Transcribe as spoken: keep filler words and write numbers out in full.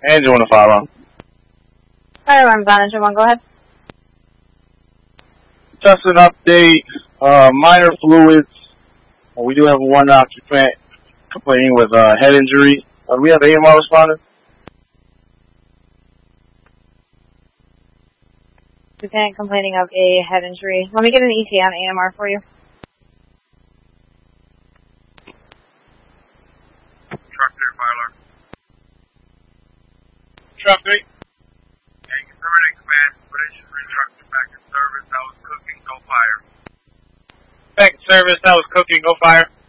Engine one to fire on. Fire alarm's on, engine one, go ahead. Just an update, uh, minor fluids. Well, we do have one occupant complaining with uh, head injury. Uh, we have A M R responding. Lieutenant complaining of a head injury. Let me get an E T A on A M R for you. Truck three, fire alarm. Truck three. Yeah, you can terminate command. Footage, truck back in service. That was cooking, no fire. Back in service, that was cooking, go fire.